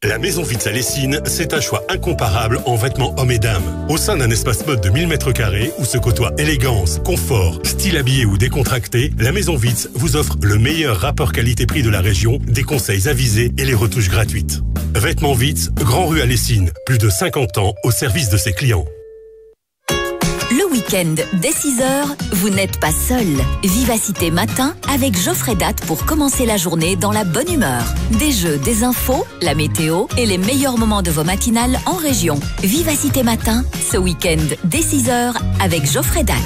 La Maison Witz à Lessines, c'est un choix incomparable en vêtements hommes et dames. Au sein d'un espace mode de 1000 m² où se côtoient élégance, confort, style habillé ou décontracté, la Maison Witz vous offre le meilleur rapport qualité-prix de la région, des conseils avisés et les retouches gratuites. Vêtements Witz, Grand Rue à Lessines, plus de 50 ans au service de ses clients. Le week-end, dès 6h, vous n'êtes pas seul. Vivacité matin avec Geoffrey Date pour commencer la journée dans la bonne humeur. Des jeux, des infos, la météo et les meilleurs moments de vos matinales en région. Vivacité matin, ce week-end, dès 6h avec Geoffrey Date.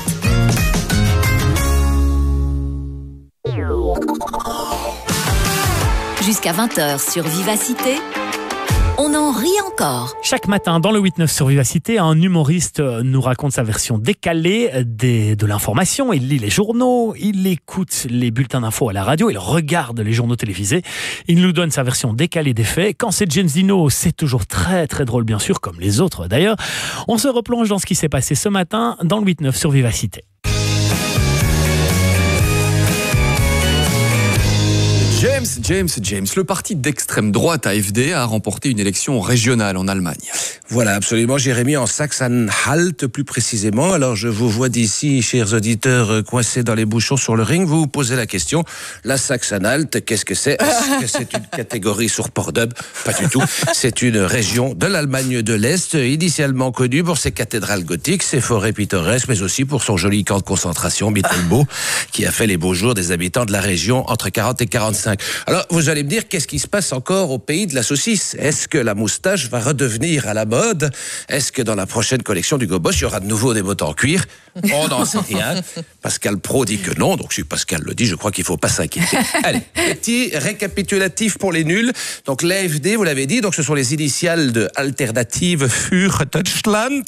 Jusqu'à 20h sur Vivacité, on en rit encore. Chaque matin, dans le 8-9 sur Vivacité, un humoriste nous raconte sa version décalée de l'information. Il lit les journaux, il écoute les bulletins d'infos à la radio, il regarde les journaux télévisés. Il nous donne sa version décalée des faits. Quand c'est James Dino, c'est toujours très très drôle, bien sûr, comme les autres d'ailleurs. On se replonge dans ce qui s'est passé ce matin dans le 8-9 sur Vivacité. James, le parti d'extrême droite AfD a remporté une élection régionale en Allemagne. Voilà, absolument, Jérémy, en Sachsen-Anhalt plus précisément. Alors je vous vois d'ici, chers auditeurs, coincés dans les bouchons sur le ring, vous vous posez la question, la Sachsen-Anhalt, qu'est-ce que c'est? Est-ce que c'est une catégorie sur Pornhub? Pas du tout, c'est une région de l'Allemagne de l'Est, initialement connue pour ses cathédrales gothiques, ses forêts pittoresques, mais aussi pour son joli camp de concentration, Mittelbau, qui a fait les beaux jours des habitants de la région entre 40 et 45. Alors, vous allez me dire, qu'est-ce qui se passe encore au pays de la saucisse? Est-ce que la moustache va redevenir à la mode? Est-ce que dans la prochaine collection du Gobos, il y aura de nouveau des bottes en cuir? On n'en sait rien. Pascal Pro dit que non, donc si Pascal le dit, je crois qu'il ne faut pas s'inquiéter. Allez, petit récapitulatif pour les nuls. Donc l'AfD, vous l'avez dit, donc ce sont les initiales de Alternative für Deutschland.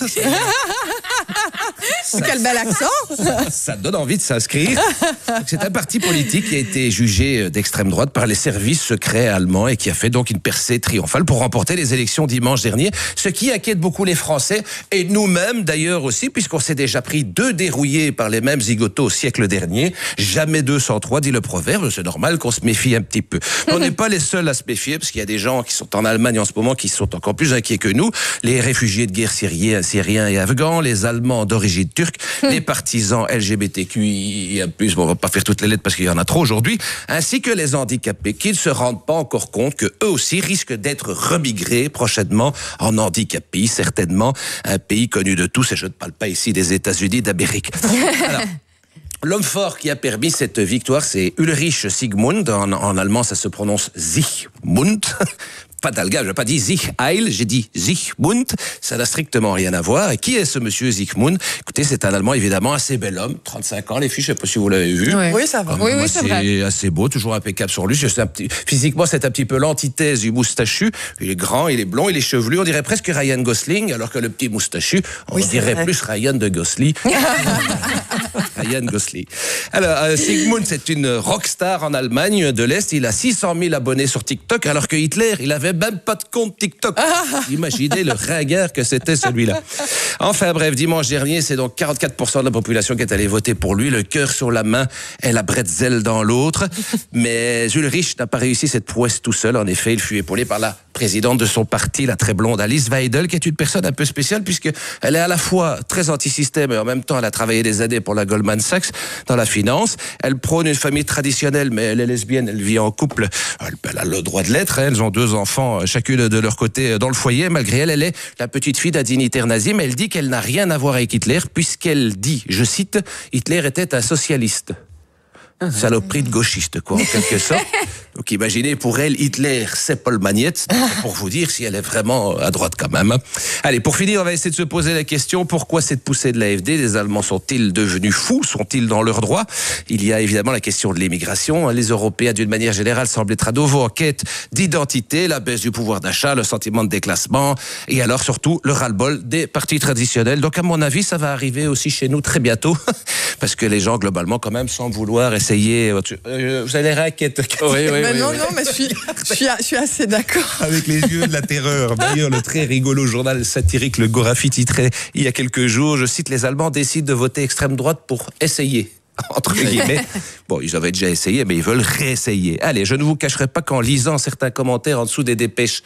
Quel bel accent! Ça donne envie de s'inscrire. C'est un parti politique qui a été jugé d'extrême droite par les services secrets allemands et qui a fait donc une percée triomphale pour remporter les élections dimanche dernier, ce qui inquiète beaucoup les Français et nous-mêmes d'ailleurs aussi, puisqu'on s'est déjà pris 2 dérouillés par les mêmes zigotos au siècle dernier. Jamais 2 sans 3, dit le proverbe. C'est normal qu'on se méfie un petit peu. On n'est pas les seuls à se méfier, parce qu'il y a des gens qui sont en Allemagne en ce moment qui sont encore plus inquiets que nous. Les réfugiés de guerre syriens et afghans, les Allemands d'origine turque, les partisans LGBTQIA+, bon, on va pas faire toutes les lettres parce qu'il y en a trop aujourd'hui, ainsi que les handicapés qui ne se rendent pas encore compte que eux aussi risquent d'être remigrés prochainement en handicapés, certainement un pays connu de tous, et je ne parle pas ici des États-Unis d'Amérique. Alors, l'homme fort qui a permis cette victoire, c'est Ulrich Sigmund. En allemand, ça se prononce Sigmund. Pas d'alga, je n'ai pas dit Sich Heil, j'ai dit Sigmund. Ça n'a strictement rien à voir. Et qui est ce monsieur Sigmund? Écoutez, c'est un Allemand évidemment assez bel homme, 35 ans, les filles, je ne sais pas si vous l'avez vu. Oui, ça va. Oui, c'est vrai. C'est assez beau, toujours impeccable sur lui. Physiquement, c'est un petit peu l'antithèse du moustachu. Il est grand, il est blond, il est chevelu. On dirait presque Ryan Gosling, alors que le petit moustachu, on dirait plus Ryan de Gosling. Ryan Gosling. Alors, Sigmund, c'est une rockstar en Allemagne de l'Est. Il a 600 000 abonnés sur TikTok, alors que Hitler, il avait même pas de compte TikTok. Imaginez le ringard que c'était celui-là. Enfin bref, dimanche dernier, c'est donc 44% de la population qui est allée voter pour lui, le cœur sur la main et la bretzel dans l'autre. Mais Ulrich n'a pas réussi cette prouesse tout seul. En effet, il fut épaulé par la présidente de son parti, la très blonde Alice Weidel, qui est une personne un peu spéciale puisqu'elle est à la fois très anti-système et en même temps elle a travaillé des années pour la Goldman Sachs dans la finance. Elle prône une famille traditionnelle, mais elle est lesbienne, elle vit en couple. Elle a le droit de l'être, elles ont 2 enfants chacune de leur côté dans le foyer. Malgré elle, elle est la petite fille d'un dignitaire nazi, mais elle dit qu'elle n'a rien à voir avec Hitler puisqu'elle dit, je cite, Hitler était un socialiste. Saloperie de gauchiste, quoi, en quelque sorte. Donc imaginez, pour elle, Hitler, c'est Paul Magnette, pour vous dire si elle est vraiment à droite quand même. Allez, pour finir, on va essayer de se poser la question, pourquoi cette poussée de l'AfD? Les Allemands sont-ils devenus fous? Sont-ils dans leurs droits? Il y a évidemment la question de l'immigration. Les Européens, d'une manière générale, semblent être à nouveau en quête d'identité, la baisse du pouvoir d'achat, le sentiment de déclassement, et alors surtout le ras-le-bol des partis traditionnels. Donc à mon avis, ça va arriver aussi chez nous très bientôt, parce que les gens, globalement, quand même, semblent vouloir essayer... Vous avez raquettes. Oui, non, mais je suis assez d'accord. Avec les yeux de la terreur. D'ailleurs, le très rigolo journal satirique Le Gorafi titrait il y a quelques jours, je cite, les Allemands décident de voter extrême droite pour essayer. Entre guillemets. Bon, ils avaient déjà essayé, mais ils veulent réessayer. Allez, je ne vous cacherai pas qu'en lisant certains commentaires en dessous des dépêches,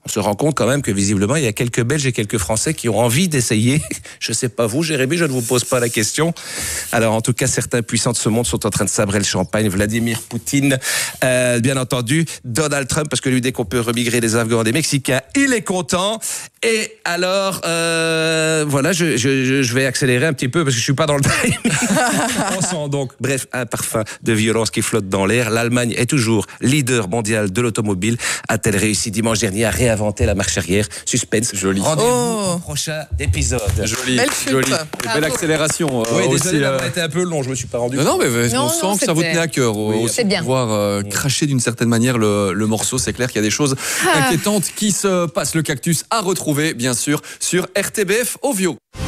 on se rend compte quand même que visiblement, il y a quelques Belges et quelques Français qui ont envie d'essayer. Je sais pas vous, Jérémy, je ne vous pose pas la question. Alors, en tout cas, certains puissants de ce monde sont en train de sabrer le champagne. Vladimir Poutine, bien entendu, Donald Trump, parce que lui, dès qu'on peut remigrer des Afghans, des Mexicains, il est content. Et alors, voilà, je vais accélérer un petit peu parce que je suis pas dans le time. On sent donc, bref, un parfum de violence qui flotte dans l'air. L'Allemagne est toujours leader mondial de l'automobile. A-t-elle réussi dimanche dernier à réinventer la marche arrière? Suspense. Joli. Rendez-vous au prochain épisode. Joli, Belle chute. joli. Et belle accélération. Oui, aussi, désolé d'avoir été un peu long, je me suis pas rendu. Non, mais Non, on sent que ça vous c'était- tenait à cœur. Aussi C'est bien. pouvoir cracher d'une certaine manière le morceau. C'est clair qu'il y a des choses inquiétantes qui se passent. Le Cactus à retrouver, bien sûr, sur RTBF Ovio.